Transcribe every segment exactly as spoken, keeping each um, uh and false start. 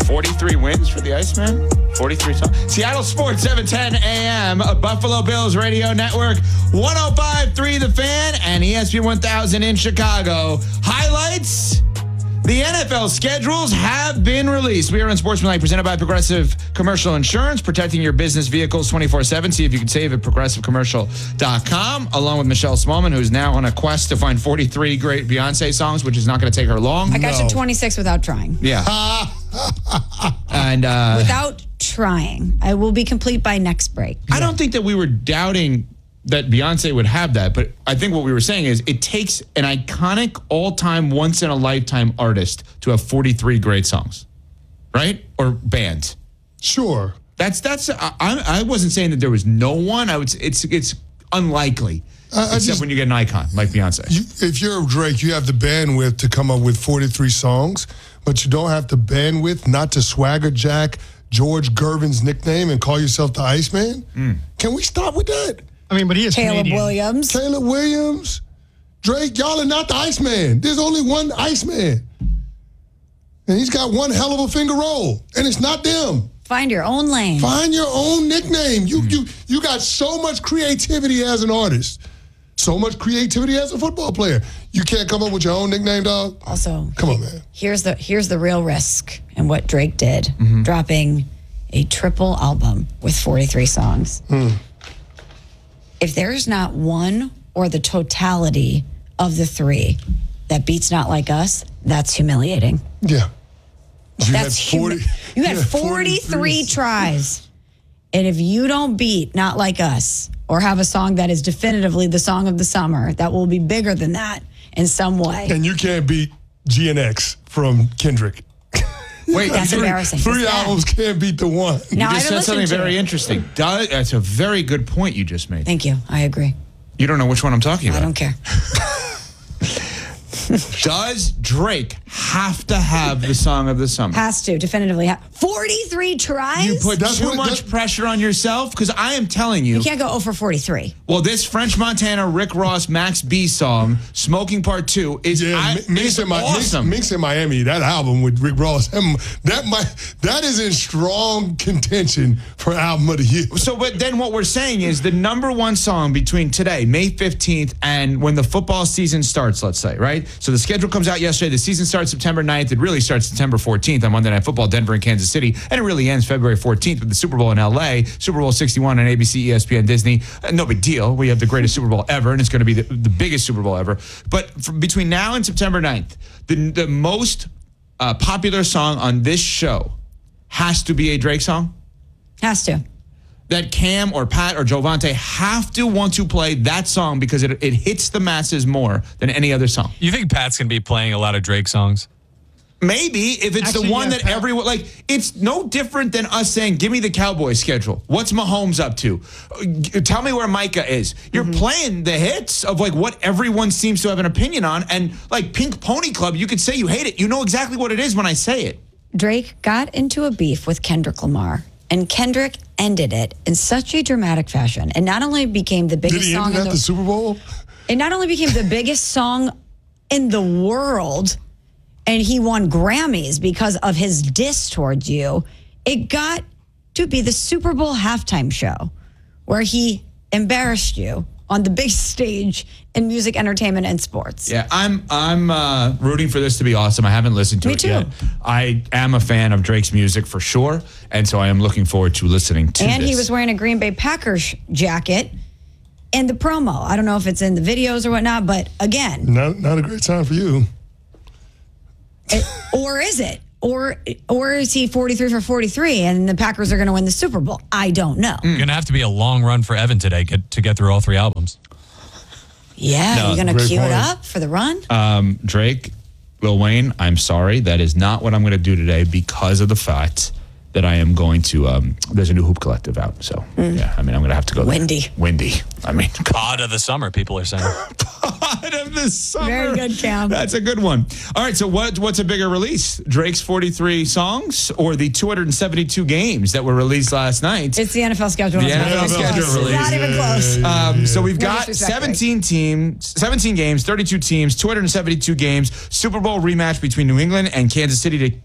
forty-three wins for the Iceman? forty-three songs. Seattle Sports, seven ten a.m. Buffalo Bills Radio Network, one oh five point three The Fan, and E S P N one thousand in Chicago. Highlights. The N F L schedules have been released. We are on Sportsmanlike, presented by Progressive Commercial Insurance, protecting your business vehicles twenty-four seven. See if you can save at progressive commercial dot com, along with Michelle Smallman, who's now on a quest to find forty-three great Beyonce songs, which is not going to take her long. I got No. you twenty-six without trying. Yeah. and uh, Without trying. I will be complete by next break. I don't think that we were doubting that Beyonce would have that, but I think what we were saying is it takes an iconic, all-time, once-in-a-lifetime artist to have forty-three great songs, right? Or bands. Sure. That's that's. I, I wasn't saying that there was no one. I would. It's it's unlikely, I- I except just- when you get an icon like Beyonce. You, if you're Drake, you have the bandwidth to come up with forty-three songs, but you don't have the bandwidth not to swagger jack George Gervin's nickname and call yourself the Iceman. Mm. Can we stop with that? I mean, but he is Caleb Canadian. Williams. Caleb Williams, Drake, y'all are not the Iceman. There's only one Iceman. And he's got one hell of a finger roll. And it's not them. Find your own lane. Find your own nickname. You you you got so much creativity as an artist. So much creativity as a football player. You can't come up with your own nickname, dog? Also, Come on, man. here's the here's the real risk in what Drake did, Mm-hmm. dropping a triple album with forty-three songs. Hmm. If there's not one or the totality of the three that beats Not Like Us, that's humiliating. Yeah. You That's had forty. humi- You had forty-three tries. And if you don't beat Not Like Us or have a song that is definitively the song of the summer, that will be bigger than that in some way. And you can't beat G N X from Kendrick. Wait, That's three, embarrassing. Three It's bad. albums can't beat the one. You Now, I just haven't said something listened to very it. interesting. Does, that's a very good point you just made. Thank you. I agree. You don't know which one I'm talking I about. don't care. Does Drake have to have the song of the summer? Has to definitively have forty-three tries. You put That's too what- much that- pressure on yourself? Because I am telling you. You can't go zero for forty-three. Well, this French Montana, Rick Ross, Max B song, Smoking Part two, is, Yeah, I, Mi- is Minx in, Mi- Minx- awesome. Minx in Miami, that album with Rick Ross, that, that might that is in strong contention for album of the year. So, but then what we're saying is the number one song between today, May fifteenth, and when the football season starts, let's say, right? So the schedule comes out yesterday. The season starts September ninth. It really starts September fourteenth on Monday Night Football, Denver and Kansas City. And it really ends February fourteenth with the Super Bowl in L A, Super Bowl sixty-one on A B C, E S P N, Disney. Uh, no big deal. We have the greatest Super Bowl ever, and it's going to be the, the biggest Super Bowl ever. But from between now and September ninth, the, the most uh, popular song on this show has to be a Drake song. Has to. That Cam or Pat or Jovante have to want to play that song because it, it hits the masses more than any other song. You think Pat's going to be playing a lot of Drake songs? Maybe if it's Actually, the one yeah, that Pat- everyone, like, it's no different than us saying, give me the Cowboys schedule. What's Mahomes up to? Uh, g- Tell me where Micah is. You're playing the hits of like what everyone seems to have an opinion on. And like Pink Pony Club, you could say you hate it. You know exactly what it is when I say it. Drake got into a beef with Kendrick Lamar, and Kendrick ended it in such a dramatic fashion. And not only became the Did biggest he song end in at the, the Super Bowl? it not only became the biggest song in the world, and he won Grammys because of his diss towards you. It got to be the Super Bowl halftime show where he embarrassed you on the big stage in music, entertainment, and sports. Yeah, I'm I'm uh, rooting for this to be awesome. I haven't listened to Me it too. yet. I am a fan of Drake's music for sure, and so I am looking forward to listening to And this. he was wearing a Green Bay Packers jacket in the promo. I don't know if it's in the videos or whatnot, but again, Not not a great time for you. it, or is it? Or or is he forty-three for forty-three and the Packers are going to win the Super Bowl? I don't know. Going to have to be a long run for Evan today get, to get through all three albums. Yeah, No, you're going to great cue it point. up for the run? um, Drake, Lil Wayne, I'm sorry. That is not what I'm going to do today because of the fact that I am going to, um, there's a new Hoop Collective out. So, yeah, I mean, I'm going to have to go there. Windy. Windy. I mean, Pod of the summer, people are saying. God of the summer. Very good, Cam. That's a good one. All right, so what what's a bigger release? Drake's forty-three songs or the two hundred seventy-two games that were released last night? It's the N F L schedule. The It's N not F L even schedule close. release. Not even close. Um, so we've No got disrespect, seventeen teams, seventeen games, thirty-two teams, two hundred seventy-two games, Super Bowl rematch between New England and Kansas City to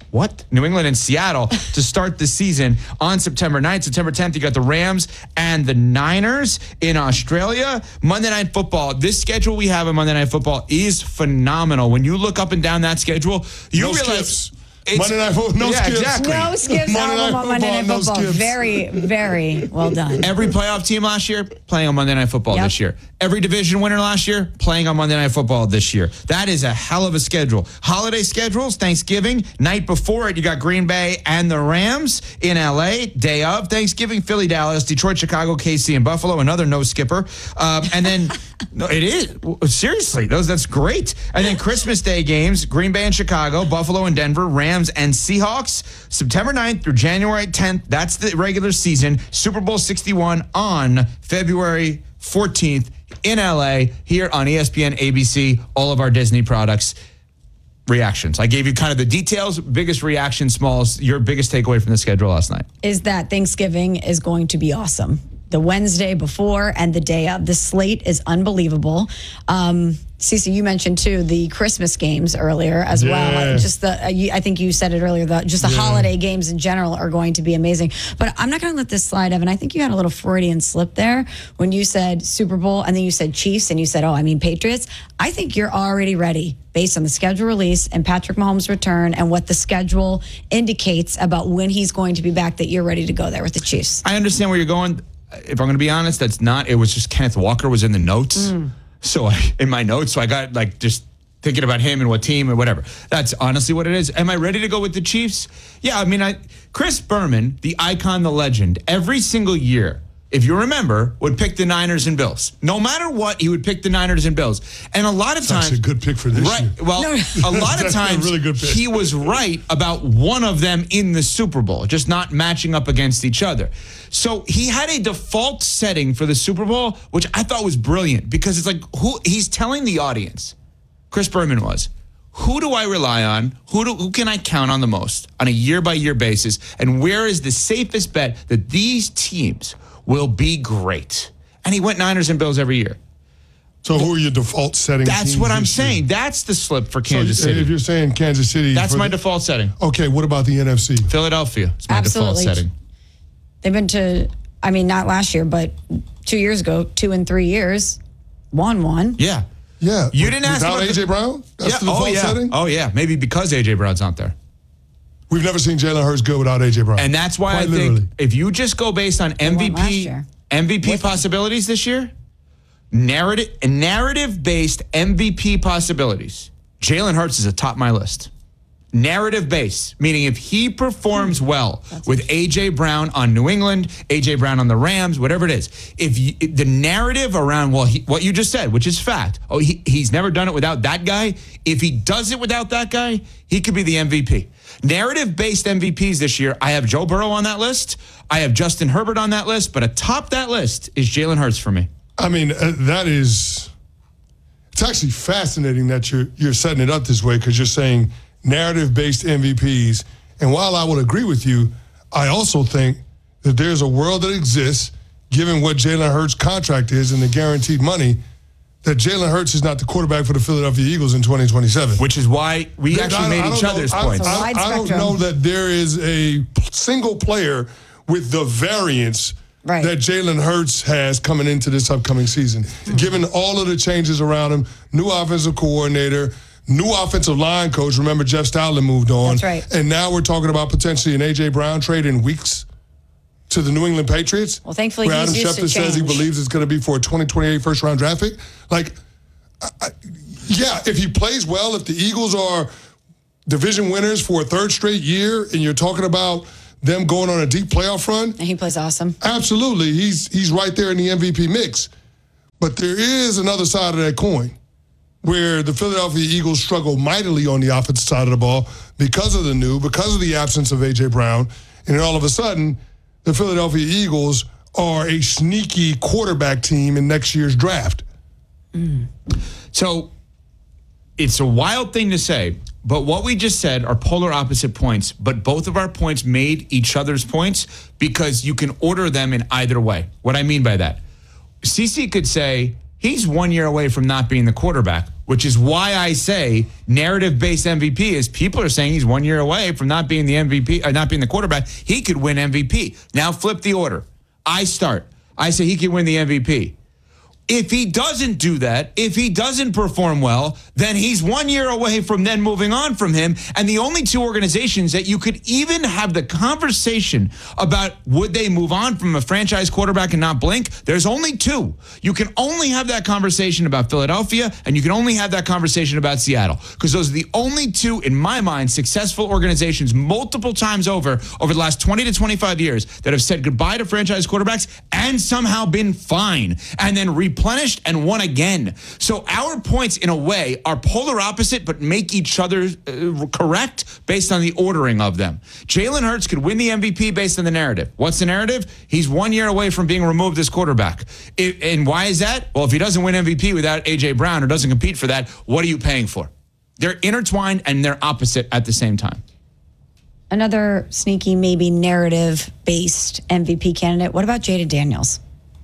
what? New England and Seattle to start the season on September ninth. September tenth, you got the Rams and the Niners in Australia. Monday Night Football. This schedule we have in Monday Night Football is phenomenal. When you look up and down that schedule, you No realize... skips. Monday Night Football, no Yeah, skips. exactly. No skips Monday album Night on Monday Night Football, no Football. skips. Very, very well done. Every playoff team last year playing on Monday Night Football Yep. this year. Every division winner last year playing on Monday Night Football this year. That is a hell of a schedule. Holiday schedules, Thanksgiving. Night before it, you got Green Bay and the Rams in L A. Day of Thanksgiving, Philly, Dallas, Detroit, Chicago, K C, and Buffalo. Another no skipper. Um, and then, no, it is. Seriously, those that's great. And then Christmas Day games, Green Bay and Chicago, Buffalo and Denver, Rams and Seahawks. September ninth through January tenth. That's the regular season. Super Bowl sixty-one on February fourteenth in L A, here on E S P N, A B C, all of our Disney products. Reactions. I gave you kind of the details, biggest reaction, smallest, your biggest takeaway from the schedule last night. Is that Thanksgiving is going to be awesome. The Wednesday before and the day of. The slate is unbelievable. Um, Cece, you mentioned too the Christmas games earlier as Yeah. well. Like just the, uh, you, I think you said it earlier. The, just the Yeah. holiday games in general are going to be amazing. But I'm not going to let this slide, Evan. I think you had a little Freudian slip there when you said Super Bowl and then you said Chiefs and you said, oh, I mean Patriots. I think you're already ready based on the schedule release and Patrick Mahomes' return and what the schedule indicates about when he's going to be back. That you're ready to go there with the Chiefs. I understand where you're going. If I'm going to be honest, that's not. It was just Kenneth Walker was in the notes. So I, in my notes, so I got like just thinking about him and what team and whatever. That's honestly what it is. Am I ready to go with the Chiefs? Yeah, I mean, I Chris Berman, the icon, the legend, every single year, if you remember, would pick the Niners and Bills. No matter what, he would pick the Niners and Bills. And a lot of That's times, actually a good pick for this right? year. Well, a lot of That's a times really good pick. he was right about one of them in the Super Bowl, just not matching up against each other. So he had a default setting for the Super Bowl, which I thought was brilliant because it's like who he's telling the audience. Chris Berman was, who do I rely on? Who do, who can I count on the most on a year by year basis? And where is the safest bet that these teams will be great? And he went Niners and Bills every year. So who are your default settings? That's what I'm saying. That's the slip for Kansas so City. If you're saying Kansas City, That's for my the- default setting. Okay, what about the N F C? Philadelphia is my Absolutely. default setting. They've been to, I mean, not last year, but two years ago, two and three years, won one. Yeah. Yeah, You didn't ask without about A J the- Brown. That's yeah. the default oh, yeah. setting. Oh, yeah. Maybe because A J Brown's not there. We've never seen Jalen Hurts good without A J Brown. And that's why Quite I think literally. if you just go based on won M V last P year. M V P possibilities this year, narrative narrative based M V P possibilities, Jalen Hurts is atop my list. Narrative based, meaning if he performs well with A J Brown on New England, A J Brown on the Rams, whatever it is, if you, the narrative around well, he, what you just said, which is fact, oh, he, he's never done it without that guy. If he does it without that guy, he could be the M V P. Narrative based M V Ps this year, I have Joe Burrow on that list. I have Justin Herbert on that list, but atop that list is Jalen Hurts for me. I mean, uh, that is. It's actually fascinating that you're you're setting it up this way because you're saying narrative-based M V Ps. And while I would agree with you, I also think that there's a world that exists, given what Jalen Hurts' contract is and the guaranteed money, that Jalen Hurts is not the quarterback for the Philadelphia Eagles in twenty twenty-seven. Which is why we I- actually I made don't each know- other's I- points. I, Wide I don't spectrum. know that there is a single player with the variance Right. that Jalen Hurts has coming into this upcoming season. Given all of the changes around him, new offensive coordinator, new offensive line coach. Remember, Jeff Stoutland moved on. That's right. And now we're talking about potentially an A J Brown trade in weeks to the New England Patriots. Well, thankfully, where he's Adam used to Schefter says he change. believes it's going to be for a twenty twenty-eight first round draft pick. Like, I, I, yeah, if he plays well, if the Eagles are division winners for a third straight year, and you're talking about them going on a deep playoff run, And he plays awesome. absolutely, he's he's right there in the M V P mix. But there is another side of that coin where the Philadelphia Eagles struggle mightily on the offensive side of the ball because of the new, because of the absence of A J Brown. And then all of a sudden, the Philadelphia Eagles are a sneaky quarterback team in next year's draft. So it's a wild thing to say, but what we just said are polar opposite points, but both of our points made each other's points because you can order them in either way. What I mean by that, C C could say he's one year away from not being the quarterback. which is why I say narrative-based M V P is people are saying he's one year away from not being the M V P, or not being the quarterback. He could win M V P. Now flip the order. I start. I say he could win the M V P. If he doesn't do that, if he doesn't perform well, then he's one year away from then moving on from him. And the only two organizations that you could even have the conversation about would they move on from a franchise quarterback and not blink, there's only two. You can only have that conversation about Philadelphia, and you can only have that conversation about Seattle, because those are the only two, in my mind, successful organizations multiple times over, over the last twenty to twenty-five years that have said goodbye to franchise quarterbacks and somehow been fine and then replenished and won again. So our points, in a way, are polar opposite, but make each other uh, correct based on the ordering of them. Jalen Hurts could win the M V P based on the narrative. What's the narrative? He's one year away from being removed as quarterback. It, and why is that? Well, if he doesn't win M V P without A J Brown or doesn't compete for that, what are you paying for? They're intertwined and they're opposite at the same time. Another sneaky, maybe narrative-based M V P candidate. What about Jaden Daniels?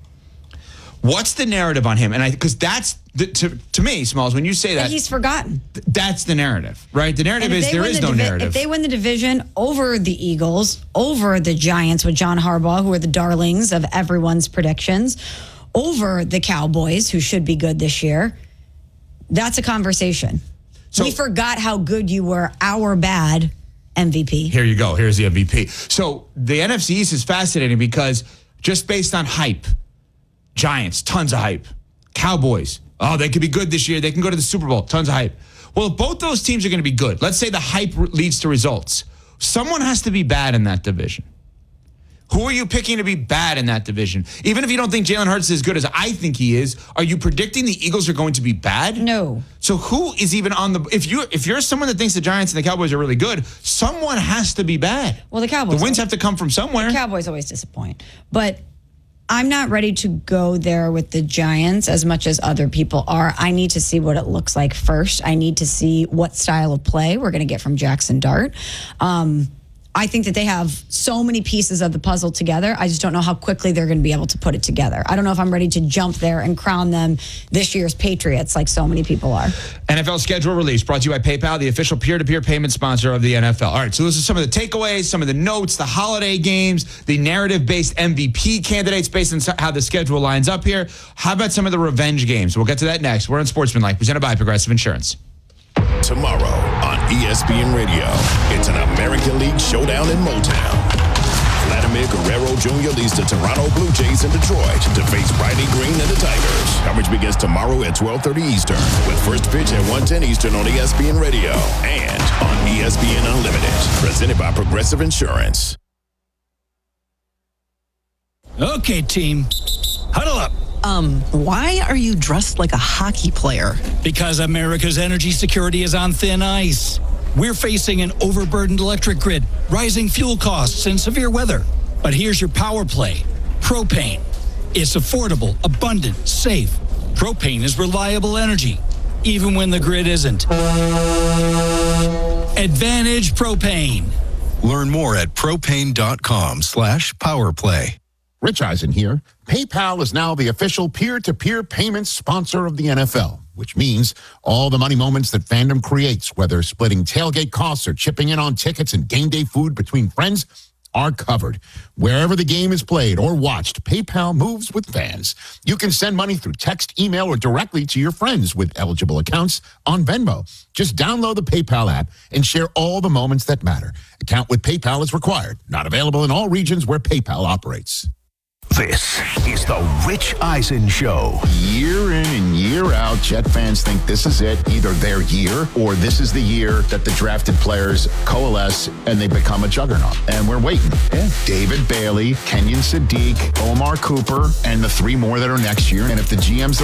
What's the narrative on him? And I, because that's the, to to me, Smalls. When you say that, That he's forgotten. th- that's the narrative, right? The narrative And if is they there win is the no divi- narrative. If they win the division over the Eagles, over the Giants with John Harbaugh, who are the darlings of everyone's predictions, over the Cowboys, who should be good this year, that's a conversation. So- we forgot how good you were, our bad M V P. Here you go. Here's the M V P. So the N F C East is fascinating because just based on hype, Giants, tons of hype. Cowboys, oh, they could be good this year. They can go to the Super Bowl, tons of hype. Well, if both those teams are going to be good, let's say the hype leads to results. Someone has to be bad in that division. Who are you picking to be bad in that division? Even if you don't think Jalen Hurts is as good as I think he is, are you predicting the Eagles are going to be bad? No. So who is even on the if you if you're someone that thinks the Giants and the Cowboys are really good, someone has to be bad. Well, the Cowboys. The wins have to come from somewhere. Cowboys always disappoint. But I'm not ready to go there with the Giants as much as other people are. I need to see what it looks like first. I need to see what style of play we're going to get from Jackson Dart. Um, I think that they have so many pieces of the puzzle together. I just don't know how quickly they're going to be able to put it together. I don't know if I'm ready to jump there and crown them this year's Patriots like so many people are. N F L schedule release brought to you by PayPal, the official peer-to-peer payment sponsor of the N F L. All right, so those are some of the takeaways, some of the notes, the holiday games, the narrative-based M V P candidates based on how the schedule lines up here. How about some of the revenge games? We'll get to that next. We're on Sportsmanlike, presented by Progressive Insurance. Tomorrow on E S P N Radio, it's an American League showdown in Motown. Vladimir Guerrero Junior leads the Toronto Blue Jays in Detroit to face Riley Green and the Tigers. Coverage begins tomorrow at twelve thirty Eastern with first pitch at one ten Eastern on E S P N Radio and on E S P N Unlimited. Presented by Progressive Insurance. Okay, team. Huddle up. Um, why are you dressed like a hockey player? Because America's energy security is on thin ice. We're facing an overburdened electric grid, rising fuel costs, and severe weather. But here's your power play. Propane. It's affordable, abundant, safe. Propane is reliable energy, even when the grid isn't. Advantage Propane. Learn more at propane.com slash powerplay. Rich Eisen here. PayPal is now the official peer-to-peer payments sponsor of the N F L, which means all the money moments that fandom creates, whether splitting tailgate costs or chipping in on tickets and game day food between friends, are covered. Wherever the game is played or watched, PayPal moves with fans. You can send money through text, email, or directly to your friends with eligible accounts on Venmo. Just download the PayPal app and share all the moments that matter. Account with PayPal is required. Not available in all regions where PayPal operates. This is the Rich Eisen Show. Year in and year out, Jet fans think this is it, either their year or this is the year that the drafted players coalesce and they become a juggernaut. And we're waiting. Yeah. David Bailey, Kenyon Sadiq, Omar Cooper, and the three more that are next year. And if the G M's